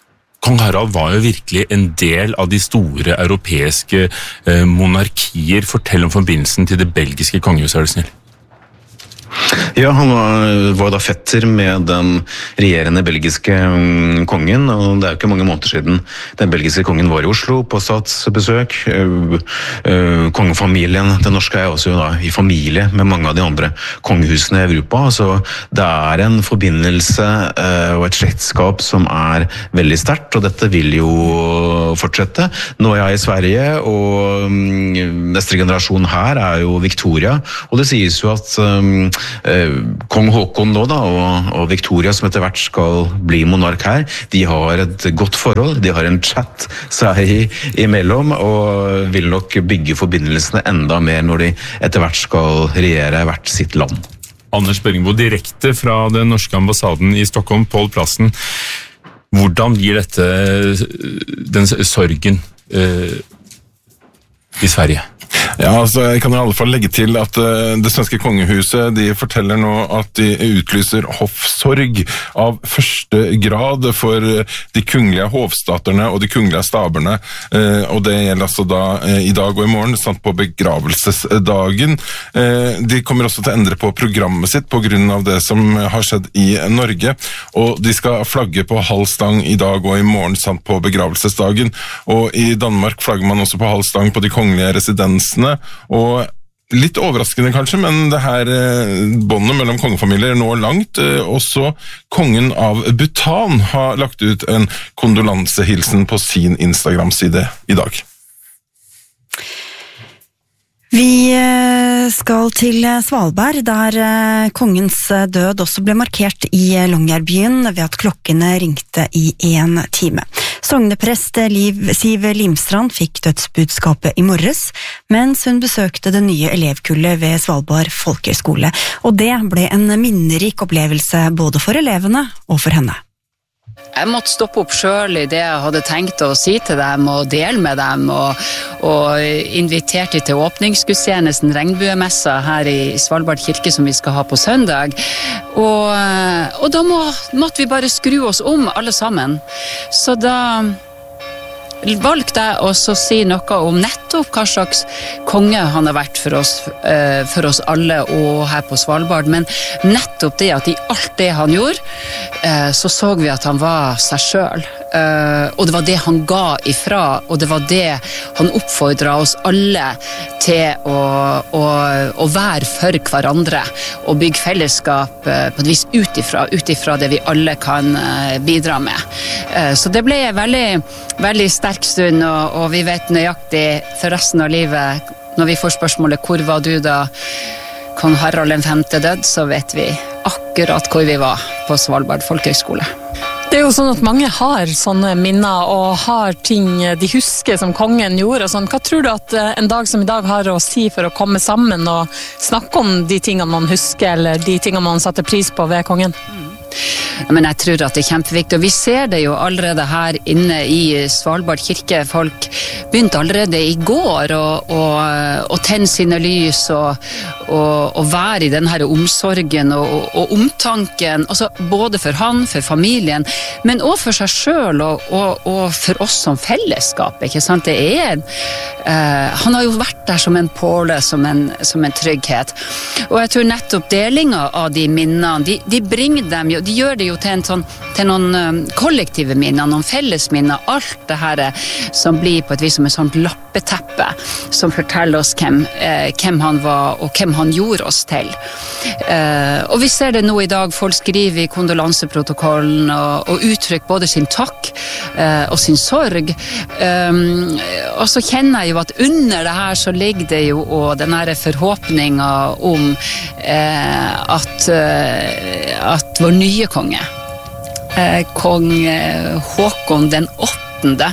Kong Harald var jo virkelig en del av de store europeiske eh, monarkier. Fortell om forbindelsen til det belgiske kongehuset, er du snill. Ja, han var, var da fetter med den regjerende belgiske um, kongen, og det er jo ikke mange måneder siden den belgiske kongen var i Oslo på statsbesøk. Uh, uh, kongefamilien, den norske er også da i familie med mange av de andre kongehusene i Europa, så det er en forbindelse uh, og et slektskap som er veldig sterkt, og dette vil jo fortsette. Nå er jeg i Sverige, og um, neste generasjon her er jo Victoria, og det sies jo at um, Kong Håkon nå da, og, og Victoria som etter hvert skal bli monark her, de har et godt forhold, de har en chat seg imellom, og vil nok bygge forbindelsene enda mer når de etter hvert skal regjere hvert sitt land. Anders Børgemo, direkte fra den norske ambassaden i Stockholm, Pål Plassen. Hvordan gir dette den sorgen eh, i Sverige? Ja, altså jeg kan i alle fall legge til at uh, det svenske kongehuset, de forteller nå at de utlyser hoffsorg av første grad for uh, de kungelige hovstaterne og de kungelige staberne, uh, og det gjelder altså da uh, i dag og i morgen, samt på begravelsesdagen. Uh, de kommer også til å endre på programmet sitt på grunn av det som har skjedd i Norge, og de skal flagge på halv stang i dag og i morgen, samt på begravelsesdagen, og i Danmark flagger man også på halv stang på de kongelige residensene, og litt overraskende kanskje, men det her båndet mellom kongefamilier når langt. Også kongen av Bhutan har lagt ut en kondolansehilsen på sin Instagram-side i dag. Vi skal til Svalbard, der kongens død også ble markert i Longyearbyen ved at klokkene ringte i en time. Sogneprest Liv, Siv Limstrand fikk dødsbudskapet i morges, mens hun besøkte det nye elevkullet ved Svalbard Folkehøgskole, og det ble en minnerik opplevelse både for elevene og for henne. Jeg måtte stoppe opp selv i det jeg hadde tenkt å si til dem og dele med dem, og, og inviterte til åpningsgudstjenesten Regnbuemessa her i Svalbard kirke som vi skal ha på søndag. Og, og da må, måtte vi bare skru oss om alle sammen. Så da valgte jeg også å si noe om nettopp hva slags konge han har vært for oss, for oss alle og her på Svalbard, men nettopp det at i alt det han gjorde, så så vi at han var seg selv, og det var det han ga ifra, og det var det han oppfordret oss alle til å, å, å være for hverandre, og bygge fellesskap på et vis utifra, utifra det vi alle kan bidra med. Så det ble veldig, veldig sterkt stund, og, og vi vet nøyaktig for resten av livet, når vi får spørsmålet hvor var du da kong Harald den femte død, så vet vi akkurat hvor vi var på Svalbard Folkehøgskole. Det er jo sånn at mange har sånne minner og har ting de husker som kongen gjorde og sånn. Hva tror du at en dag som i dag har å si for å komme sammen og snakke om de tingene man husker eller de tingene man satte pris på ved kongen? Men jeg tror at det er kjempeviktig, og vi ser det jo allerede her inne i Svalbard kirke. Folk begynte allerede i går å, å, å tenne sine lys og, og, og være i den her omsorgen og, og, og omtanken, altså både for han, for familien, men også for seg selv og, og, og for oss som fellesskap, ikke sant? Det er, uh, han har jo vært der som en påle, som en, som en trygghet, og jeg tror nettopp delinga av de minnene, de, de bringer dem jo, de gjør det jo til, en sånn, til noen um, kollektive minner, noen felles minner, alt det her som blir på et vis som et sånt lappeteppe, som forteller oss hvem, eh, hvem han var og hvem han gjorde oss til. Eh, og vi ser det nå i dag, folk skriver i kondolanseprotokollen og, og uttrykker både sin takk eh, og sin sorg. Um, og så kjenner jeg jo at under det her så ligger det jo og den her forhåpninga om eh, at, eh, at vår nye konge, eh, kong Håkon den åttende,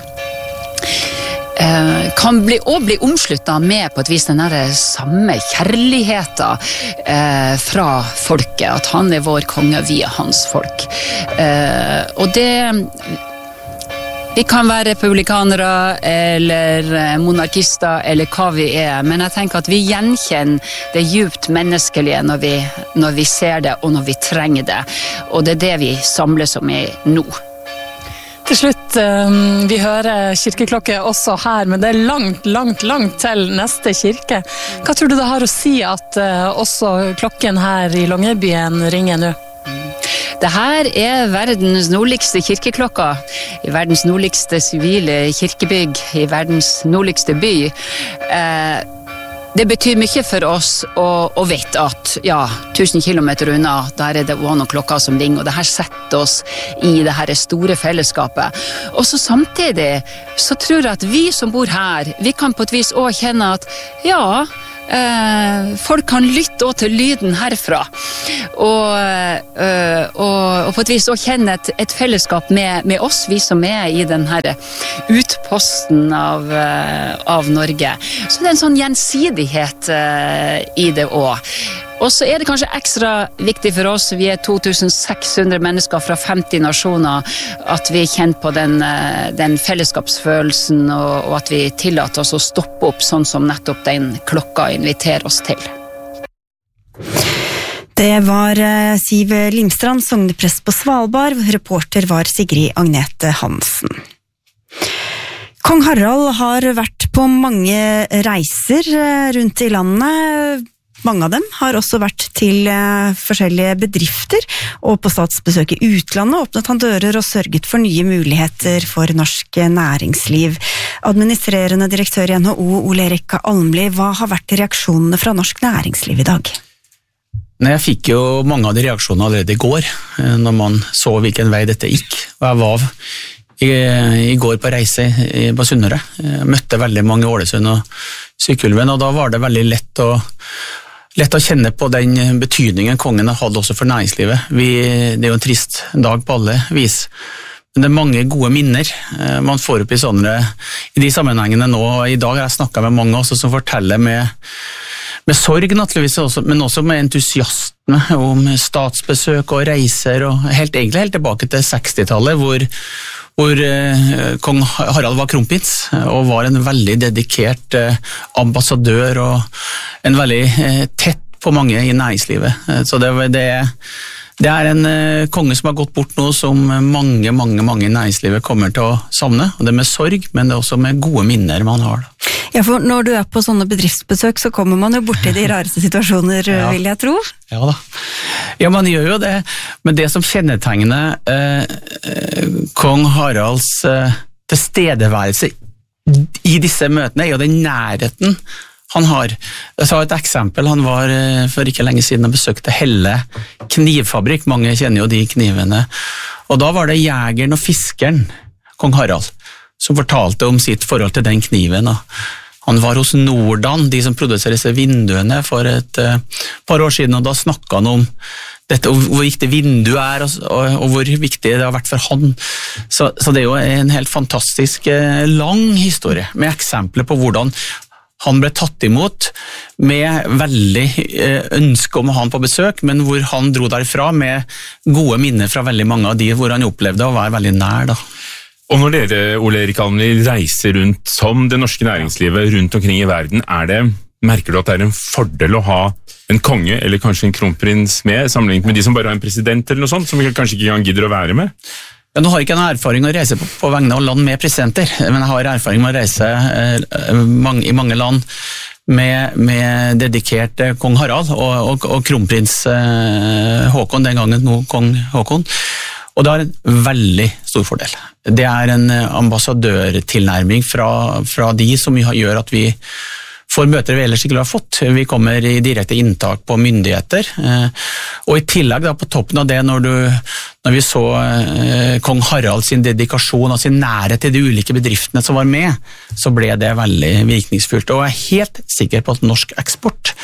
eh, kan bli, og bli omsluttet med på et vis den der samme kjærligheten eh, fra folket, at han er vår konge, vi er hans folk. Eh, og det vi kan være republikanere eller monarkister eller hva vi er, men jeg tenker at vi gjenkjenner det djupt menneskelige når vi, når vi ser det og når vi trenger det, og det er det vi samles om i nå. Til slutt, vi hører kirkeklokke også her, men det er langt, langt, langt til neste kirke. Hva tror du det har å si at også klokken her i Longyearbyen ringer nå? Det her er verdens nordligste kirkeklokka, i verdens nordligste sivile kirkebygg, i verdens nordligste by. Eh, Det betyr mye for oss å, å vite at ja, tusen kilometer unna, der er det også noen klokker som ringer, og det her setter oss i det her store fellesskapet. Og så samtidig så tror jeg at vi som bor her, vi kan på et vis også kjenne at ja, eh, folk kan lytte også til lyden herfra. Og, eh, og, og på et vis også kjenne et, et fellesskap med, med oss, vi som er i den her utposten av, av Norge. Så det er en sånn gjensidighet uh, i det også. Og så er det kanskje ekstra viktig for oss, vi er to tusen seks hundre mennesker fra femti nasjoner, at vi kjenner på den, uh, den fellesskapsfølelsen, og, og at vi tillater oss å stoppe opp sånn som nettopp den klokka inviterer oss til. Det var Siv Limstrand, sogneprest på Svalbard. Reporter var Sigrid Agnete Hansen. Kong Harald har vært på mange reiser rundt i landet. Mange av dem har også vært til forskjellige bedrifter, og på statsbesøk i utlandet åpnet han dører og sørget for nye muligheter for norsk næringsliv. Administrerende direktør i N H O, Ole Erik Almli, hva har vært reaksjonene fra norsk næringsliv i dag? Jeg fikk jo mange av de reaksjonene allerede i går, når man så hvilken vei dette gikk. Og jeg var i, i går på reise på Sunnmøre. Jeg møtte veldig mange i Ålesund og Sykkylven, og da var det veldig lett å, lett å kjenne på den betydningen kongen har hatt også for næringslivet. Vi, det er jo en trist dag på alle vis. Men det er mange gode minner man får opp i sånne, i de sammenhengene nå. I dag har jeg snakket med mange også som forteller med Med sorg naturligvis også, men også med entusiasme om statsbesøk og reiser, og helt, egentlig helt tilbake til sekstitallet, hvor, hvor eh, kong Harald var kronprins, og var en veldig dedikert eh, ambassadør, og en veldig eh, tett på mange i næringslivet. Så det, det, det er en eh, konge som har gått bort nå, som mange, mange, mange i næringslivet kommer til å savne, og det er med sorg, men det er også med gode minner man har da. Ja, for når du er på sånne bedriftsbesøk, så kommer man jo borti de rareste situasjoner, ja. Vil jeg tro. Ja da. Ja, man gjør jo det. Men det som kjennetegner eh, kong Haralds eh, tilstedeværelse i disse møtene, er jo den nærheten han har. Jeg sa et eksempel, han var eh, for ikke lenge siden og besøkte Helle knivfabrikk, mange kjenner jo de knivene, og da var det jegeren og fiskeren, kong Harald, som fortalte om sitt forhold til den kniven. Han var hos Nordan, de som produserer disse vinduene, for et uh, par år siden, og da snakket han om dette, hvor viktig vinduet er, og, og, og hvor viktig det har vært for han. Så, så det er jo en helt fantastisk uh, lang historie, med eksempler på hvordan han ble tatt imot med veldig uh, ønske om å ha han på besøk, men hvor han dro derfra med gode minner fra veldig mange av de hvor han opplevde å være veldig nær da. Og når dere, Ole Erik Almli, reiser rundt som det norske næringslivet rundt omkring i verden, er det, merker du at det er en fordel å ha en konge eller kanskje en kronprins med, sammenlignet med de som bare har en president eller noe sånt, som kanskje ikke engang gidder å være med? Ja, nå har jeg ikke noen erfaring å reise på, på vegne av land med presidenter, men jeg har erfaring med å reise eh, mange, i mange land med, med dedikert eh, kong Harald og, og, og kronprins eh, Håkon, den gangen nå kong Håkon. Og det har en veldig stor fordel. Det er en ambassadørtilnærming fra, fra de som gjør at vi får møter vi ellers ikke har fått. Vi kommer i direkte inntak på myndigheter. Og i tillegg da, på toppen av det, når, du, når vi så eh, kong Harald sin dedikasjon og sin nærhet til de ulike bedriftene som var med, så ble det veldig virkningsfullt. Og jeg er helt sikker på at norsk eksport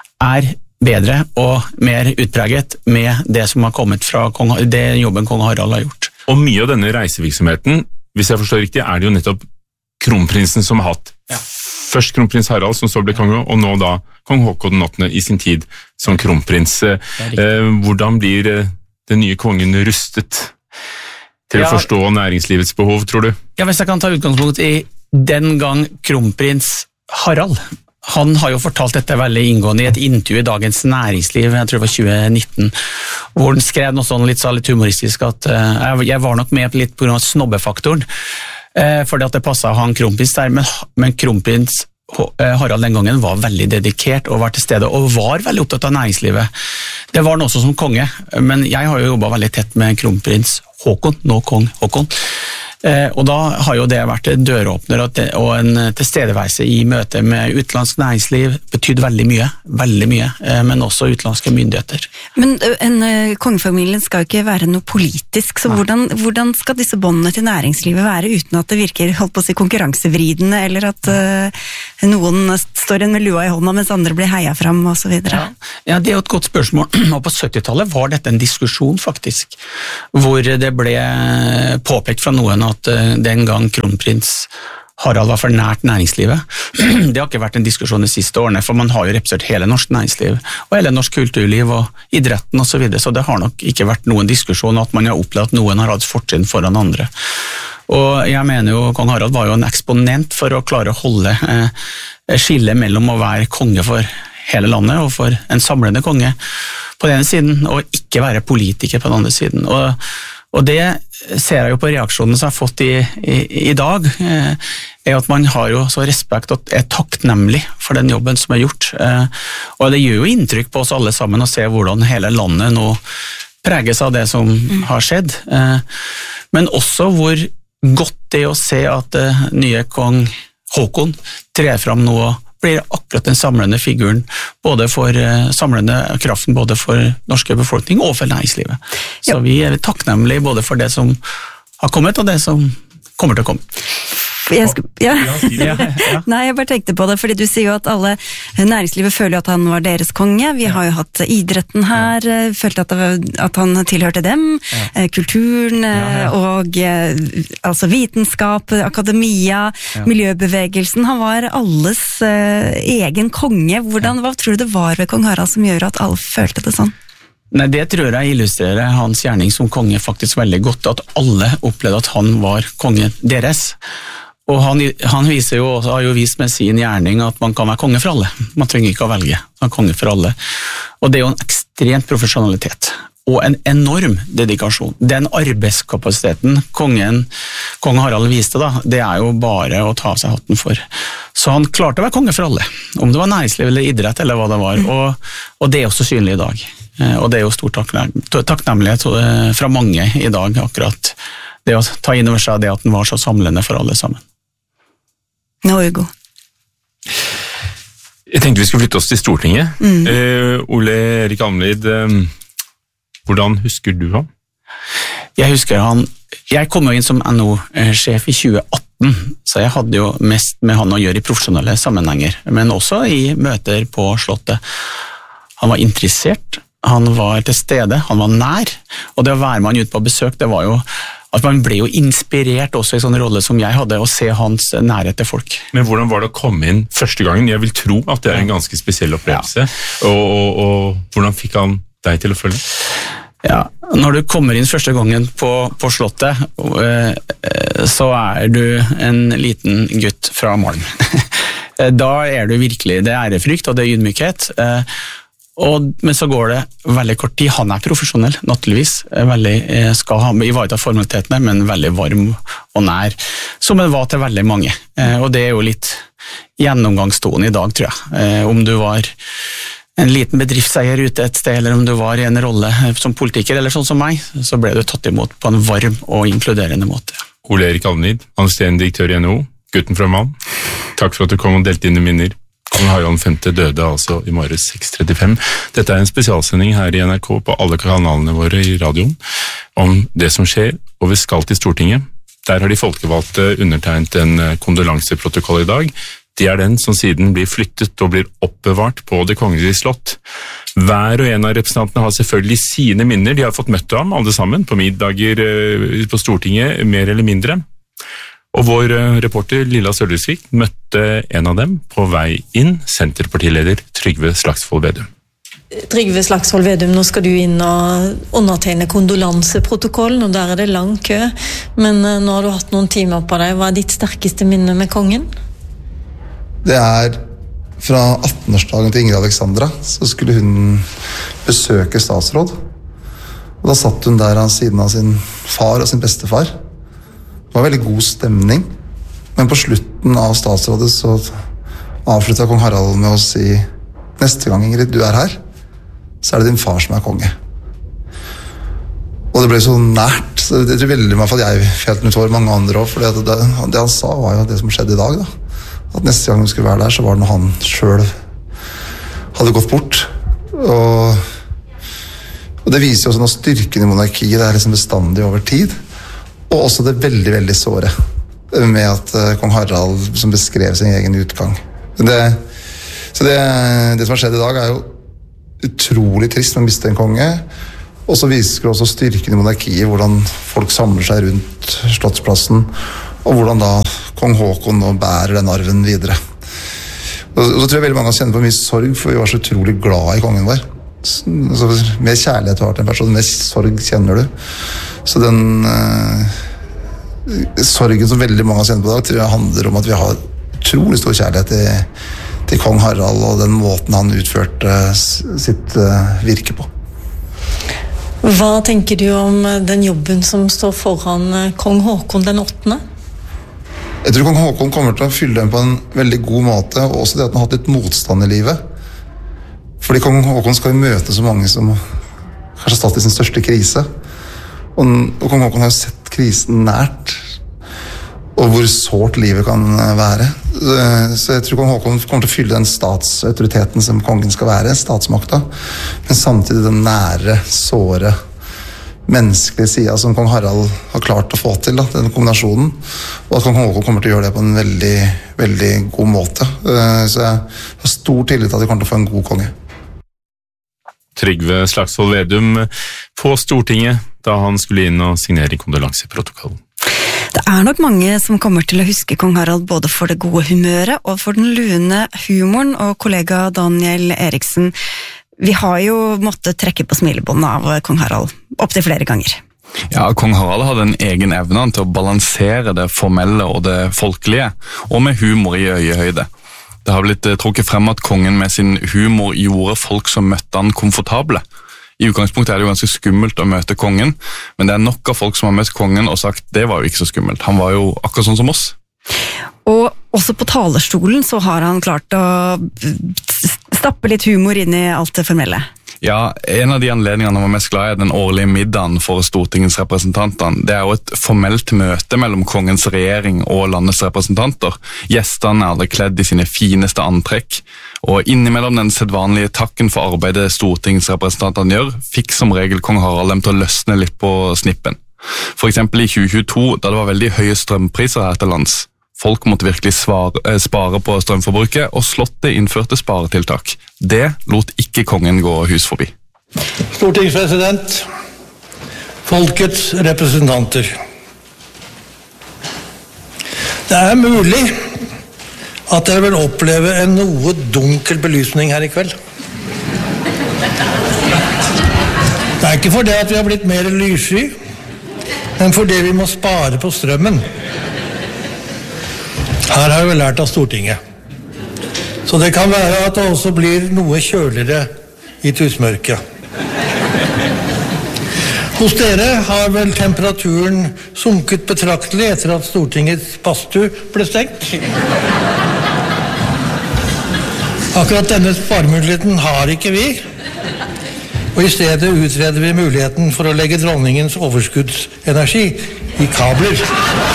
er bedre og mer utpreget med det som har kommet fra kong, det jobben kong Harald har gjort. Og mye av denne reisevirksomheten, hvis jeg forstår riktig, er det jo nettopp kronprinsen som har hatt. Ja. Først kronprins Harald, som så ble konge, og nå da kong Håkon den åttende i sin tid som kronprins. Eh, hvordan blir den nye kongen rustet til ja. Å forstå næringslivets behov, tror du? Ja, hvis jeg kan ta utgangspunkt i den gang kronprins Harald han har jo fortalt dette veldig inngående i et intervju i Dagens Næringsliv, jeg tror det var tjue nitten, hvor han skrev noe sånn litt, så litt humoristisk at uh, jeg var nok med litt på grunn av snobbefaktoren, uh, fordi at det passet han kronprins der, men, men kronprins Harald den gangen var veldig dedikert og var til stede, og var veldig opptatt av næringslivet. Det var han også som konge, men jeg har jo jobbet veldig tett med kronprins Håkon, nå kong Håkon. Eh, og da har jo det vært døråpner og, te, og en tilstedeværelse i møte med utenlandsk næringsliv, betydd veldig mye, veldig mye, eh, men også utenlandske myndigheter. Men en uh, kongefamilien skal jo ikke være noe politisk, så hvordan, hvordan skal disse båndene til næringslivet være uten at det virker, holdt på å si, konkurransevridende, eller at uh, noen står en med lua i hånda mens andre blir heia fram og så videre? Ja. ja, det er jo et godt spørsmål. Og på syttitallet var dette en diskusjon faktisk, hvor det ble påpekt fra noen at den gang kronprins Harald var for nært næringslivet. Det har ikke vært en diskusjon de siste årene, for man har jo representert hele norsk næringsliv, og hele norsk kulturliv og idretten og så videre, så det har nok ikke vært noen diskusjon at man har opplevd at noen har hatt fortrinn foran andre. Og jeg mener jo, kong Harald var jo en eksponent for å klare å holde eh, skille mellom å være konge for hele landet og for en samlende konge på den ene siden, og ikke være politiker på den andre siden. Og Og det ser jeg jo på reaksjonen som jeg har fått i, i, i dag, eh, er at man har jo så respekt og er takknemlig for den jobben som er gjort. Eh, og det gjør jo inntrykk på oss alle sammen å se hvordan hele landet nå preges av det som mm. har skjedd. Eh, men også hvor godt det er å se at eh, nye kong Håkon trer fram nå og blir akkurat den samlende figuren, både for uh, samlende kraften, både for norske befolkning og for næringslivet. Så ja. Vi er takknemlige både for det som har kommet, og det som kommer til å komme. Jeg skal, ja. Ja, ja. Nei, jeg bare tenkte på det, fordi du sier jo at alle næringslivet føler at han var deres konge. Vi har jo hatt idretten her, følte at, det, at han tilhørte dem, ja. Kulturen ja, ja. og altså vitenskap, akademia, ja. Miljøbevegelsen. Han var alles uh, egen konge. Hvordan, hva tror du det var ved kong Harald som gjør at alle følte det sånn? Nei, det tror jeg illustrerer hans gjerning som konge faktisk veldig godt, at alle opplevde at han var kongen deres. Og han, han viser jo, har jo vist med sin gjerning at man kan være konge for alle. Man trenger ikke å velge, man er konge for alle. Og det er jo en ekstremt profesjonalitet, og en enorm dedikasjon. Den arbeidskapasiteten kongen, kong Harald viste da, det er jo bare å ta av seg hatten for. Så han klarte å være konge for alle, om det var næringsliv eller idrett eller hva det var, og, og det er også synlig i dag. Og det er jo stor takknemlighet fra mange i dag, akkurat det å ta inn over seg det at den var så samlende for alle sammen. Nå, Hugo. Jeg tenkte vi skulle flytte oss til Stortinget. Mm. Uh, Ole Erik Almlid, uh, hvordan husker du han? Jeg husker han, jeg kom jo inn som N O-sjef i tjue atten, så jeg hadde jo mest med han å gjøre i profesjonelle sammenhenger, men også i møter på Slottet. Han var interessert, han var til stede, han var nær, og det å være med han ut på besøk, det var jo at man ble jo inspirert også i sånne roller som jeg hadde, å se hans nærhet til folk. Men hvordan var det å komme inn første gangen? Jeg vil tro at det er en ganske spesiell opplevelse, ja. og, og, og hvordan fikk han deg til å følge? Ja, når du kommer inn første gangen på, på Slottet, så er du en liten gutt fra Malm. Da er du virkelig, det er ærefrykt og det er ydmykhet, og, men så går det veldig kort tid. Han er profesjonell, naturligvis, veldig, skal ha ivareta formalitetene, men veldig varm og nær, som det var til veldig mange. Og det er jo litt gjennomgangstone i dag, tror jeg. Om du var en liten bedriftseier ute et sted, eller om du var i en rolle som politiker, eller sånn som meg, så ble du tatt imot på en varm og inkluderende måte. Ole Erik Almlid, administrerende direktør i N H O, gutten fra Malm. Takk for at du kom og delte dine minner. Kong Harald femte døde altså i morges seks trettifem. Dette er en spesialsending her i N R K på alle kanalene våre i radioen om det som skjer, og vi skal til Stortinget. Der har de folkevalgte undertegnet en kondolanseprotokoll i dag. Det er den som siden blir flyttet og blir oppbevart på Det kongelige slott. Hver og en av representantene har selvfølgelig sine minner. De har fått møtt ham alle sammen på middager på Stortinget, mer eller mindre. Og vår reporter Lilla Sølvesvik møtte en av dem på vei inn, Senterpartileder Trygve Slagsvold Vedum. Trygve Slagsvold Vedum, nå skal du inn og undertegne kondolanseprotokollen, og der er det lang kø. Men nå har du hatt noen timer på deg. Hva er ditt sterkeste minne med kongen? Det er fra atten-årsdagen til Ingrid Alexandra, så skulle hun besøke statsråd. Og da satt hun der av siden av sin far og sin bestefar. Det var veldig god stemning. Men på slutten av statsrådet så avsluttet kong Harald med å si neste gang Ingrid, du er her, så er det din far som er konge. Og det ble så nært, så det tror veldig i hvert fall jeg fjelte ut for mange andre også, for det, det han sa var jo det som skjedde i dag da. At neste gang hun skulle være der, så var det når han selv hadde gått bort. Og, og det viser jo også noe styrken i monarkiet, det er liksom bestandig over tid. Og også det veldig, veldig såre med at uh, kong Harald som beskrev sin egen utgang. Det, så det, det som har skjedd i dag er jo utrolig trist å miste en konge, og så viser det også styrken i monarkiet, hvordan folk samler seg rundt Slottsplassen, og hvordan da kong Håkon nå bærer den arven videre. Og, og så tror jeg veldig mange kjenner på mye sorg, for vi var så utrolig glad i kongen vår. Så, så mer kjærlighet du har til en person, mer sorg kjenner du. Så den uh, sorgen som veldig mange kjenner på i dag, tror jeg handler om at vi har utrolig stor kjærlighet til, til kong Harald, og den måten han utførte sitt uh, virke på. Hva tenker du om den jobben som står foran kong Håkon den åttende? Jeg tror kong Håkon kommer til å fylle den på en veldig god måte, og også det at han har hatt litt motstand i livet. Fordi kong Håkon skal jo møte så mange som kanskje har stått i sin største krise. Og, og kong Håkon har jo sett krisen nært, og hvor sårt livet kan være. Så jeg tror kong Håkon kommer til å fylle den statsautoriteten som kongen skal være, statsmakta, men samtidig den nære, såre, menneskelige siden som kong Harald har klart å få til, da, den kombinasjonen, og at kong Håkon kommer til å gjøre det på en veldig, veldig god måte. Så jeg har stor tillit til at vi kommer til å få en god konge. Trygve Slagsvold Vedum på Stortinget da han skulle inn og signere kondolanseprotokollen. Det er nok mange som kommer til å huske kong Harald både for det gode humøret og for den lune humoren, og kollega Daniel Eriksen, vi har jo måttet trekke på smilebåndet av kong Harald opp til flere ganger. Ja, kong Harald hadde en egen evne til å balansere det formelle og det folkelige, og med humor i øyehøyde. Det har blitt trukket frem at kongen med sin humor gjorde folk som møtte han komfortable. I utgangspunktet er det jo ganske skummelt å møte kongen, men det er nok av folk som har møtt kongen og sagt det var jo ikke så skummelt. Han var jo akkurat sånn som oss. Og også på talerstolen så har han klart å stappe litt humor inn i alt det formelle. Ja, en av de anledningene han var mest glad i er den årlige middagen for Stortingets representanter. Det er jo et formelt møte mellom kongens regjering og landets representanter. Gjestene er alle kledd i sine fineste antrekk, og innimellom den sedvanlige takken for arbeidet Stortingets representanter gjør, fikk som regel kong Harald dem til å løsne litt på snippen. For eksempel i tjue tjueto, da det var veldig høye strømpriser her til lands. Folk måtte virkelig svare, spare på strømforbruket, og Slottet innførte sparetiltak. Det lot ikke kongen gå hus forbi. Stortingspresident, folkets representanter. Det er mulig at dere vil oppleve en noe dunkel belysning her i kveld. Det er ikke fordi at vi har blitt mer lyssky, men fordi vi må spare på strømmen. Her har vi lært av Stortinget. Så det kan være at det også blir noe kjøligere i tusmørket. Hos dere har vel temperaturen sunket betraktelig etter at Stortingets badstue ble stengt. Akkurat denne sparemuligheten har ikke vi, og i stedet utreder vi muligheten for å legge dronningens overskuddsenergi i kabler.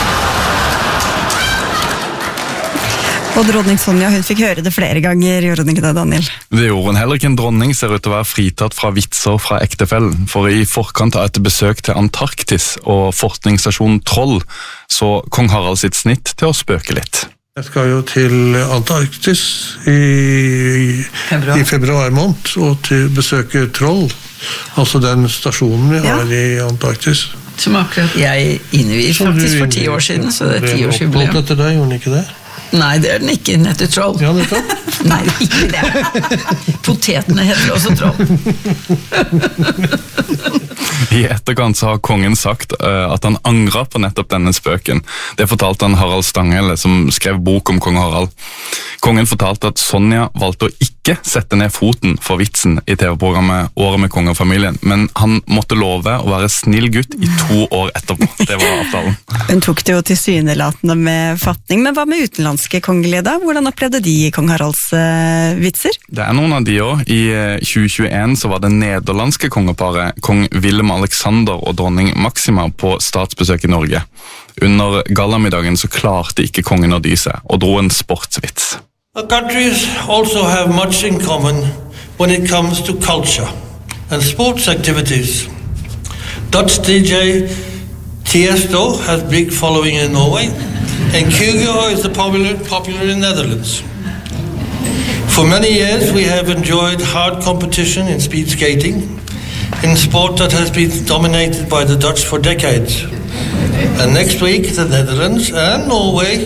Og dronning Sonja, hun fikk høre det flere ganger, gjorde hun ikke det, Daniel? Det gjorde hun. Heller ikke en dronning ser ut til å være fritatt fra vitser fra ektefellen, for i forkant av et besøk til Antarktis og forskningsstasjonen Troll, så kong Harald sitt snitt til å spøke litt. Jeg skal jo til Antarktis i februar, i februar måned, og til besøke Troll, altså den stasjonen vi har ja. i Antarktis. Som akkurat jeg innviet faktisk for ti år siden, så det er tiårsjubileum. Oppholdt etter deg, gjorde den ikke det? Nei, det er den ikke, den heter Troll. Ja, det er det. Nei, det er ikke det. Potetene heter også Troll. I etterkant så har kongen sagt uh, at han angrer på nettopp denne spøken. Det fortalte han Harald Stanghelle, som skrev bok om kong Harald. Kongen fortalte at Sonja valgte å ikke sette ned foten for vitsen i T V-programmet Året med kongefamilien, men han måtte love å være snill gutt i to år etterpå. Det var avtalen. Hun tok det jo tilsynelatende med fatning, men hva med utenlandske kongelige da? Hvordan opplevde de kong Haralds uh, vitser? Det er noen av de også. I tjue tjueen så var det nederlandske kongeparet kong Willem Alexander og dronning Maxima på statsbesøk i Norge. Under gallamiddagen så klarte ikke kongen å dy seg, og dro en sportsvits. Our countries also have much in common when it comes to culture and sports activities. Dutch D J Tiesto has big following in Norway, and Kyrgyz is the popular, popular in the Netherlands. For many years we have enjoyed hard competition in speed skating, in sport that has been dominated by the Dutch for decades. And next week the Netherlands and Norway